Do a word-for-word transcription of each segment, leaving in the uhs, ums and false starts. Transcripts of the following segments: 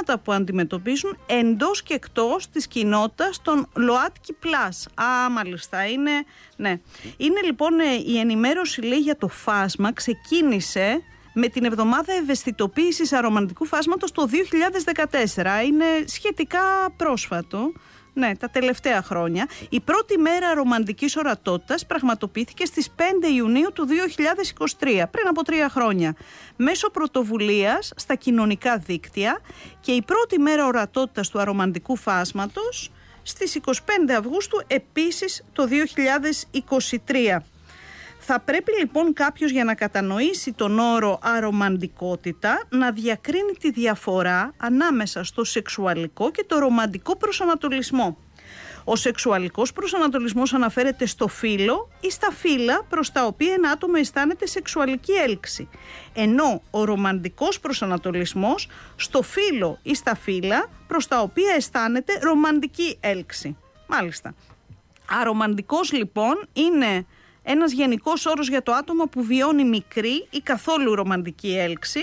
προβλήματα που αντιμετωπίζουν εντός και εκτός της κοινότητας των ΛΟΑΤΚΙ πλας. Α, μάλιστα, είναι, ναι. Είναι λοιπόν η ενημέρωση, λέει, για το φάσμα ξεκίνησε με την εβδομάδα ευαισθητοποίησης αρομαντικού φάσματος το δύο χιλιάδες δεκατέσσερα. Είναι σχετικά πρόσφατο. Ναι, τα τελευταία χρόνια. Η πρώτη μέρα ρομαντικής ορατότητας πραγματοποιήθηκε στις πέντε Ιουνίου του δύο χιλιάδες είκοσι τρία, πριν από τρία χρόνια, μέσω πρωτοβουλίας στα κοινωνικά δίκτυα, και η πρώτη μέρα ορατότητας του αρομαντικού φάσματος στις είκοσι πέντε Αυγούστου επίσης το δύο χιλιάδες είκοσι τρία. Θα πρέπει λοιπόν κάποιος, για να κατανοήσει τον όρο αρομαντικότητα, να διακρίνει τη διαφορά ανάμεσα στο σεξουαλικό και το ρομαντικό προσανατολισμό. Ο σεξουαλικός προσανατολισμός αναφέρεται στο φύλο ή στα φύλα προς τα οποία ένα άτομο αισθάνεται σεξουαλική έλξη, ενώ ο ρομαντικός προσανατολισμός στο φύλο ή στα φύλα προς τα οποία αισθάνεται ρομαντική έλξη. Μάλιστα. Αρομαντικός λοιπόν είναι ένας γενικός όρος για το άτομο που βιώνει μικρή ή καθόλου ρομαντική έλξη,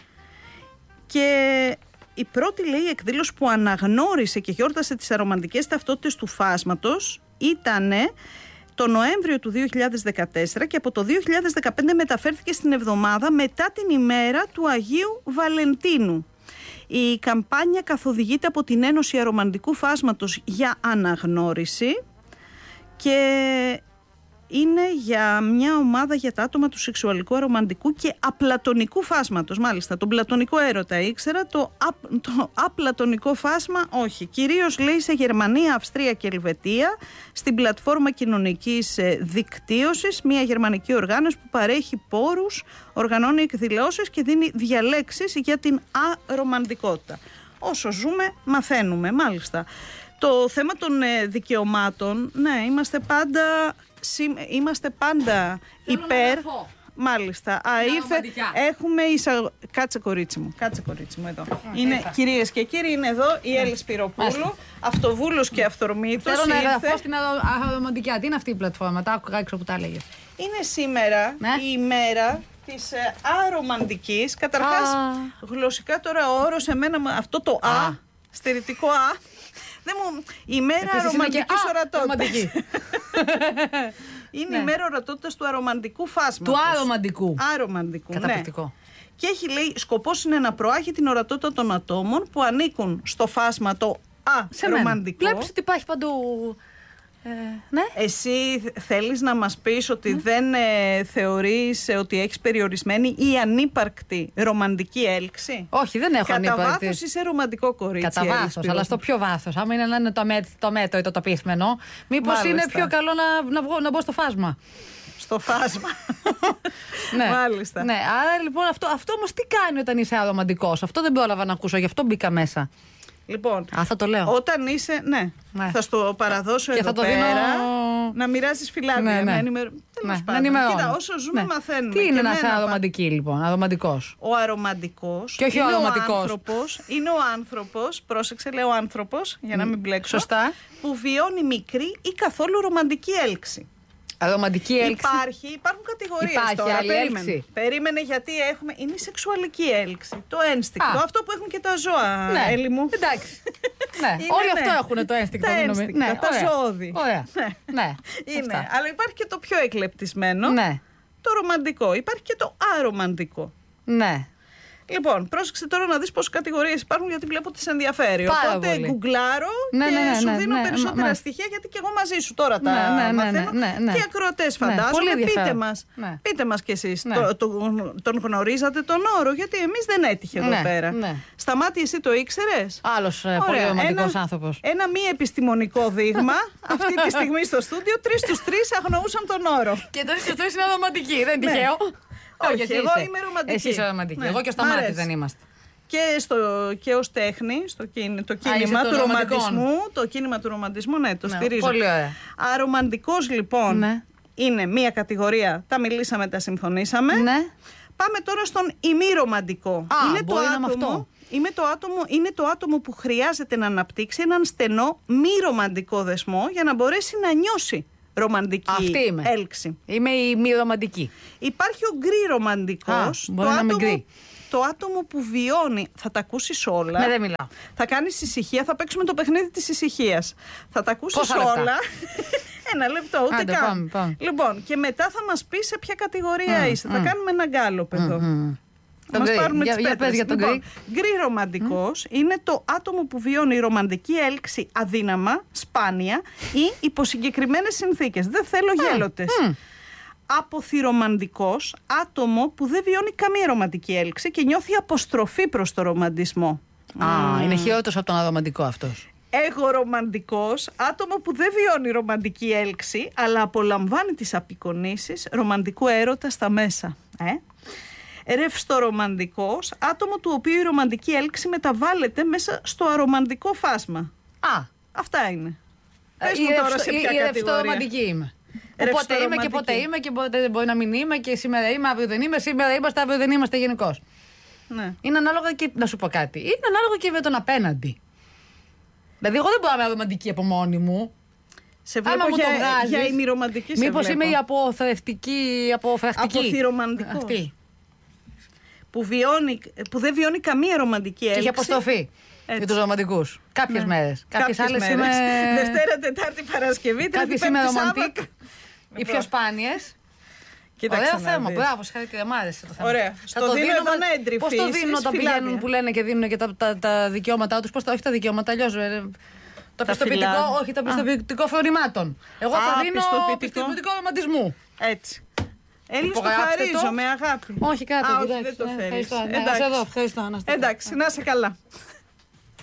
και η πρώτη, λέει, εκδήλωση που αναγνώρισε και γιόρτασε τις αρομαντικές ταυτότητες του φάσματος ήταν το Νοέμβριο του δύο χιλιάδες δεκατέσσερα, και από το δύο χιλιάδες δεκαπέντε μεταφέρθηκε στην εβδομάδα μετά την ημέρα του Αγίου Βαλεντίνου. Η καμπάνια καθοδηγείται από την Ένωση Αρομαντικού Φάσματος για Αναγνώριση και είναι για μια ομάδα για τα άτομα του σεξουαλικού, αρομαντικού και απλατωνικού φάσματος. Μάλιστα, τον πλατωνικό έρωτα ήξερα, το, α, το απλατωνικό φάσμα όχι. Κυρίως, λέει, σε Γερμανία, Αυστρία και Ελβετία, στην πλατφόρμα κοινωνικής δικτύωσης, μια γερμανική οργάνωση που παρέχει πόρους, οργανώνει εκδηλώσεις και δίνει διαλέξεις για την αρομαντικότητα. Όσο ζούμε, μαθαίνουμε, μάλιστα. Το θέμα των ε, δικαιωμάτων, ναι, είμαστε πάντα... Είμαστε πάντα Θέλω υπέρ. Μάλιστα. Α, ήρθε, έχουμε εισαγω... Κάτσε, κορίτσι μου, κάτσε, κορίτσι μου εδώ. Okay, είναι, κυρίες και κύριοι, είναι εδώ η Έλλη Σπυροπούλου, αυτοβούλος και αυθορμήτως. Θέλω να γραφώ στην αρομαντικιά. Τι είναι αυτή η πλατφόρμα, τα άκουγα έξω που τα έλεγες. Είναι σήμερα ναι. η ημέρα της ε, αρομαντικής. Καταρχάς, ah. γλωσσικά τώρα ο όρος εμένα, αυτό το α, ah. στερητικό α, δεν μου, η μέρα αρομαντικής ορατότητας. Είναι ναι. η μέρα ορατότητας του αρομαντικού φάσματος. Του αρομαντικού. Αρομαντικού. Καταπληκτικό. Ναι. Και έχει, λέει, σκοπός είναι να προάγει την ορατότητα των ατόμων που ανήκουν στο φάσμα το αρομαντικό. Βλέπεις ότι υπάρχει παντού. Ε, ναι. Εσύ θέλεις να μας πεις ότι mm. δεν ε, θεωρείς ε, ότι έχεις περιορισμένη ή ανύπαρκτη ρομαντική έλξη? Όχι, δεν έχω Κατά ανύπαρκτη. Κατά βάθος είσαι ρομαντικό κορίτσι. Κατά βάθος, αλλά στο πιο βάθος. Άμα είναι να είναι το, με, το μέτο ή το τοπίθμενο, μήπως Μάλιστα. είναι πιο καλό να, να, βγω, να μπω στο φάσμα. Στο φάσμα. ναι. Μάλιστα. Ναι, άρα λοιπόν αυτό, αυτό όμως τι κάνει όταν είσαι αρομαντικός? Αυτό δεν πρόλαβα να ακούσω, γι' αυτό μπήκα μέσα. Λοιπόν, Α, θα το λέω. Όταν είσαι, ναι, ναι. θα στο παραδώσω και εδώ θα το πέρα, δίνω... να μοιράζεις φυλάδια, ναι, ναι. να ενημερω... ναι, να ενημερώνω. Κοίτα, όσο ζούμε ναι. μαθαίνουμε. Τι είναι ένας αρομαντική λοιπόν, αρομαντικός? Ο αρομαντικός και όχι είναι ο αρομαντικός. Ο άνθρωπος, είναι ο άνθρωπος, πρόσεξε, λέω άνθρωπος, για να μην μπλέξω, σωστά, που βιώνει μικρή ή καθόλου ρομαντική έλξη. Ρομαντική έλξη. Υπάρχει, υπάρχουν κατηγορίες. Υπάρχει τώρα. άλλη Περίμενε. έλξη. Περίμενε, γιατί έχουμε. Είναι η σεξουαλική έλξη. Το ένστικτο. Α. Αυτό που έχουν και τα ζώα, ναι. Έλλη μου. Εντάξει. ναι. Όλοι ναι. αυτό έχουν το ένστικτο. Τα ένστικτα, ναι. τα ζώδη. Ωραία. Ναι. ναι. Είναι. Αλλά υπάρχει και το πιο εκλεπτισμένο. Ναι. Το ρομαντικό. Υπάρχει και το αρομαντικό. Ναι. Λοιπόν, πρόσεξε τώρα να δεις πόσες κατηγορίες υπάρχουν, γιατί βλέπω ότι σε ενδιαφέρει. Πάρα Οπότε πολύ. γκουγκλάρω ναι, και ναι, ναι, σου ναι, δίνω ναι, περισσότερα ναι, στοιχεία, γιατί και εγώ μαζί σου τώρα τα ναι, ναι, μαθαίνω. Ναι, ναι, ναι. Και ακροατές φαντάζομαι. Ναι, πείτε μας, ναι. πείτε μας κι εσείς. Ναι. Το, το, τον γνωρίζατε τον όρο? Γιατί εμείς δεν έτυχε εδώ ναι, πέρα. Ναι. Σταμάτη, εσύ το ήξερες? Άλλος ε, πολύ ρομαντικός άνθρωπος. Ένα μη επιστημονικό δείγμα. Αυτή τη στιγμή στο στούντιο, τρεις στους τρεις αγνοούσαν τον όρο. Και τρεις στους τρεις είναι ρομαντικοί, δεν είναι τυχαίο. Όχι, εγώ είμαι ρομαντική. Εσύ είσαι ρομαντική. Εγώ και ο Σταμάτης δεν είμαστε. Και, στο, και ως τέχνη, στο κίνη, το κίνημα Α, του ρομαντισμού, το κίνημα του ρομαντισμού, ναι, το ναι, στηρίζω. Πολύ ωραία. Αρομαντικός λοιπόν ναι. είναι μία κατηγορία, τα μιλήσαμε, τα συμφωνήσαμε. Ναι. Πάμε τώρα στον ημιρομαντικό. Α, είναι το άτομο, αυτό. Είναι, το άτομο, είναι το άτομο που χρειάζεται να αναπτύξει έναν στενό μη ρομαντικό δεσμό για να μπορέσει να νιώσει ρομαντική Αυτή είμαι. έλξη. Είμαι η μη ρομαντική. Υπάρχει ο γκρι ρομαντικός. Α, μπορεί να είμαι γκρι. το άτομο που βιώνει. Θα τα ακούσεις όλα. Ναι, δεν μιλάω. Θα κάνεις ησυχία, θα παίξουμε το παιχνίδι της ησυχίας. Θα τα ακούσεις όλα. Ένα λεπτό, ούτε Άντε, καν. πάμε, πάμε. Λοιπόν, και μετά θα μας πεις σε ποια κατηγορία Mm, είσαι. mm. Θα κάνουμε ένα γκάλοπ εδώ. Mm-hmm. Θα μας πάρουμε τις για, πέτρες. για τον Λοιπόν, γκρι ρομαντικός mm. είναι το άτομο που βιώνει ρομαντική έλξη αδύναμα, σπάνια ή υπό συγκεκριμένες συνθήκες. Δεν θέλω γέλοτες. Mm. Αποθυρομαντικός, άτομο που δεν βιώνει καμία ρομαντική έλξη και νιώθει αποστροφή προς το ρομαντισμό. Α, mm. είναι χειρότερος από τον αρομαντικό αυτός. Εγωρομαντικός, άτομο που δεν βιώνει ρομαντική έλξη, αλλά απολαμβάνει τις απεικονίσεις ρομαντικού έρωτα στα μέσα. Ε? Ρευστορομαντικός, άτομο του οποίου η ρομαντική έλξη μεταβάλλεται μέσα στο αρομαντικό φάσμα. Α, αυτά είναι. Πες η μου τώρα ρευστο, σε ποια η, η ρευστορομαντική είμαι. Οπότε είμαι και ποτέ είμαι και ποτέ μπορεί να μην είμαι και σήμερα είμαι, αύριο δεν είμαι, σήμερα είμαστε, αύριο δεν είμαστε γενικώς. Ναι. Είναι ανάλογα και, να σου πω κάτι, είναι ανάλογα και με τον απέναντι. Δηλαδή εγώ δεν μπορώ να είμαι ρομαντική από μόνη μου. Σε βλέπω άμα για, μου το βγάζεις, για ημιρομαντική σε μήπως βλέπω. είμαι η αποθρευτική, αποφρακτική. Αποθυρομαντικός. Αυτή. Που, βιώνει, που δεν βιώνει καμία ρομαντική έλξη. Και έχει αποστροφή για τους ρομαντικούς. Κάποιες ναι. μέρες. Κάποιες άλλες μέρες. είμαι... Δευτέρα, Τετάρτη, Παρασκευή, κάποιες είμαι ρομαντικ. Οι πιο σπάνιες. Ωραίο θέμα. Μπράβο, συγχαρητήρια. Μ' άρεσε το θέμα. Ωραία. Θα το δίνω εδώ να εντρυφήσεις. Πώς το δίνουν όταν πηγαίνουν που λένε και δίνουν και τα, τα, τα δικαιώματά τους. Πώς τα, όχι τα δικαιώματα, αλλιώς. Το πιστοποιητικό, όχι το πιστοποιητικό φορημάτων. Εγώ θα Α, δίνω πιστοποιητικό ρομαντισμού. Έτσι. Έλλη το χαρίζω με αγάπη. Όχι κάτι. Α, όχι, δεν το θέλεις. Εντάξει, εδώ, ευχαριστώ. Εντάξει, να είσαι καλά.